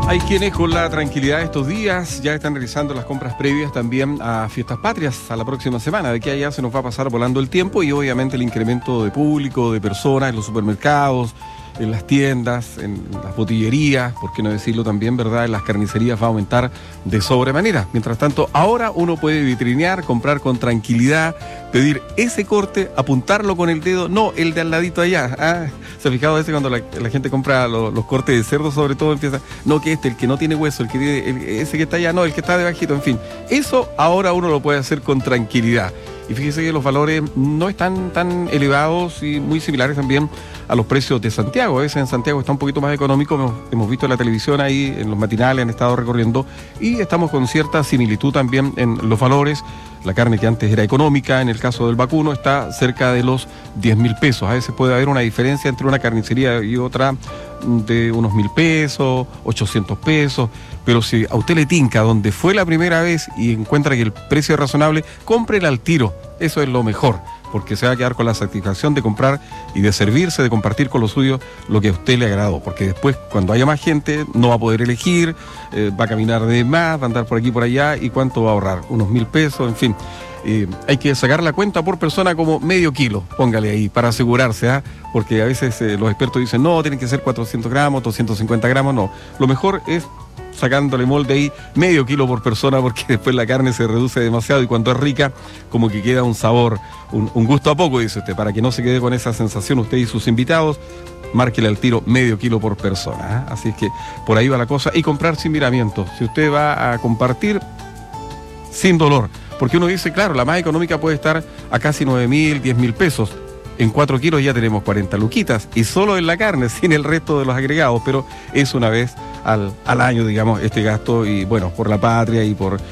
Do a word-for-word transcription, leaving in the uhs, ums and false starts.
Hay quienes con la tranquilidad de estos días ya están realizando las compras previas también a fiestas patrias a la próxima semana. De que allá se nos va a pasar volando el tiempo y obviamente el incremento de público, de personas en los supermercados, en las tiendas, en las botillerías, por qué no decirlo también, ¿verdad? En las carnicerías va a aumentar de sobremanera. Mientras tanto, ahora uno puede vitrinear, comprar con tranquilidad, pedir ese corte, apuntarlo con el dedo, no el de al ladito allá. Ah, ¿se ha fijado a veces cuando la, la gente compra lo, los cortes de cerdo, sobre todo, empieza, no, que este, el que no tiene hueso, el que tiene, el, ese que está allá, no, el que está debajito, en fin. Eso ahora uno lo puede hacer con tranquilidad. Y fíjese que los valores no están tan elevados y muy similares también a los precios de Santiago. A veces en Santiago está un poquito más económico, hemos, hemos visto en la televisión ahí, en los matinales han estado recorriendo y estamos con cierta similitud también en los valores. La carne que antes era económica, en el caso del vacuno, está cerca de los diez mil pesos. A veces puede haber una diferencia entre una carnicería y otra de unos mil pesos, ochocientos pesos, pero si a usted le tinca donde fue la primera vez y encuentra que el precio es razonable, cómprela al tiro, eso es lo mejor, porque se va a quedar con la satisfacción de comprar y de servirse, de compartir con lo suyo lo que a usted le agradó, porque después cuando haya más gente no va a poder elegir, eh, va a caminar de más, va a andar por aquí por allá y cuánto va a ahorrar, unos mil pesos, en fin. Eh, hay que sacar la cuenta por persona como medio kilo, póngale ahí, para asegurarse, ¿eh? Porque a veces eh, los expertos dicen, no, tienen que ser cuatrocientos gramos, doscientos cincuenta gramos, no. Lo mejor es sacándole molde ahí medio kilo por persona, porque después la carne se reduce demasiado y cuando es rica, como que queda un sabor, un, un gusto a poco, dice usted, para que no se quede con esa sensación usted y sus invitados. Márquele al tiro medio kilo por persona, ¿eh? Así es que por ahí va la cosa. Y comprar sin miramientos. Si usted va a compartir, sin dolor. Porque uno dice, claro, la más económica puede estar a casi nueve mil, diez mil pesos. En cuatro kilos ya tenemos cuarenta luquitas. Y solo en la carne, sin el resto de los agregados. Pero es una vez al, al año, digamos, este gasto. Y bueno, por la patria y por